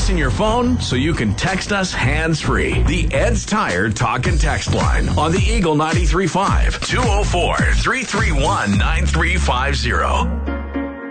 us in your phone so you can text us hands-free. The Ed's Tire Talk and Text line on the Eagle 93.5, 204-331-9350.